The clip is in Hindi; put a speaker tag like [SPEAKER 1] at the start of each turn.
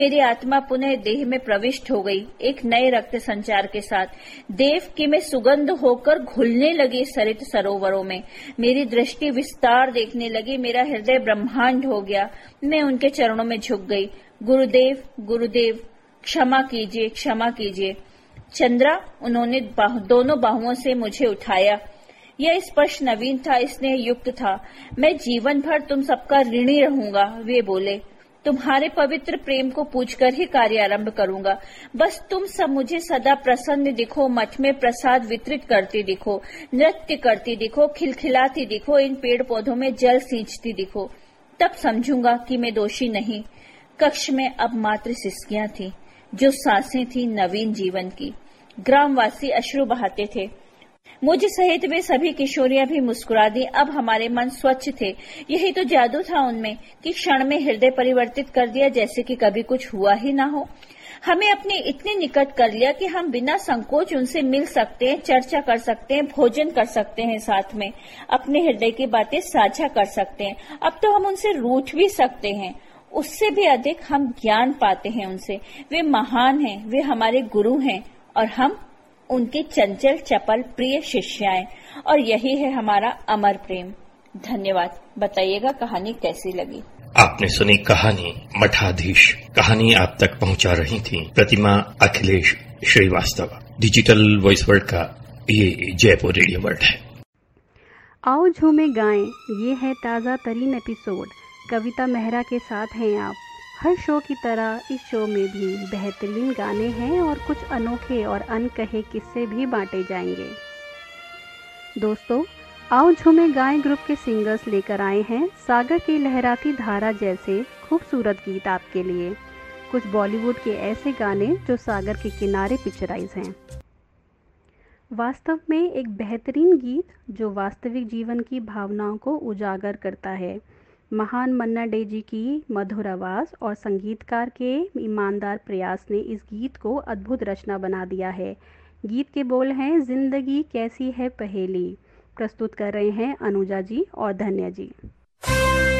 [SPEAKER 1] मेरी आत्मा पुनः देह में प्रविष्ट हो गई, एक नए रक्त संचार के साथ। देव की मैं सुगंध होकर घुलने लगी सरित सरोवरों में। मेरी दृष्टि विस्तार देखने लगी, मेरा हृदय ब्रह्मांड हो गया। मैं उनके चरणों में झुक गई। गुरुदेव, गुरुदेव, क्षमा कीजिए, क्षमा कीजिए। चंद्रा, उन्होंने दोनों बाहुओं से मुझे उठाया। यह स्पर्श नवीन था, स्नेह युक्त था। मैं जीवन भर तुम सबका ऋणी रहूंगा, वे बोले। तुम्हारे पवित्र प्रेम को पूजकर ही कार्य आरंभ करूंगा। बस तुम सब मुझे सदा प्रसन्न दिखो, मठ में प्रसाद वितरित करती दिखो, नृत्य करती दिखो, खिलखिलाती दिखो, इन पेड़ पौधों में जल सींचती दिखो। तब समझूंगा कि मैं दोषी नहीं। कक्ष में अब मात्र सिसकियां थी, जो सांसें थी नवीन जीवन की। ग्रामवासी अश्रु बहाते थे। मुझ सहित वे सभी किशोरियां भी मुस्कुरा दी। अब हमारे मन स्वच्छ थे। यही तो जादू था उनमें कि क्षण में हृदय परिवर्तित कर दिया, जैसे कि कभी कुछ हुआ ही ना हो। हमें अपने इतने निकट कर लिया कि हम बिना संकोच उनसे मिल सकते हैं, चर्चा कर सकते हैं, भोजन कर सकते हैं, साथ में अपने हृदय की बातें साझा कर सकते हैं। अब तो हम उनसे रूठ भी सकते हैं। उससे भी अधिक हम ज्ञान पाते हैं उनसे। वे महान हैं, वे हमारे गुरु हैं और हम उनके चंचल चपल प्रिय शिष्याएं। और यही है हमारा अमर प्रेम। धन्यवाद। बताइएगा कहानी कैसी लगी।
[SPEAKER 2] आपने सुनी कहानी मठाधीश। कहानी आप तक पहुंचा रही थी प्रतिमा Akhilesh Srivastava. Digital voice world का ये जयपुर रेडियो वर्ल्ड है।
[SPEAKER 3] आओ झूमे गाएं, ये है ताज़ा तरीन एपिसोड। कविता मेहरा के साथ हैं आप। हर शो की तरह इस शो में भी बेहतरीन गाने हैं और कुछ अनोखे और अनकहे किस्से भी बांटे जाएंगे। दोस्तों, आओ झूमे गाएं ग्रुप के सिंगर्स लेकर आए हैं सागर की लहराती धारा जैसे खूबसूरत गीत आपके लिए। कुछ बॉलीवुड के ऐसे गाने जो सागर के किनारे पिक्चराइज हैं। वास्तव में एक बेहतरीन गीत जो वास्तविक जीवन की भावनाओं को उजागर करता है। महान मन्ना डे जी की मधुर आवाज़ और संगीतकार के ईमानदार प्रयास ने इस गीत को अद्भुत रचना बना दिया है। गीत के बोल हैं जिंदगी कैसी है पहेली। प्रस्तुत कर रहे हैं अनुजा जी और धन्या जी।